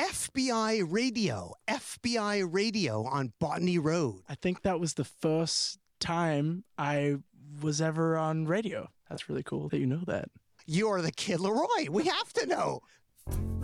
FBI radio on Botany Road. I think that was the first time I was ever on radio. That's really cool that you know that. You're the Kid Laroi. We have to know.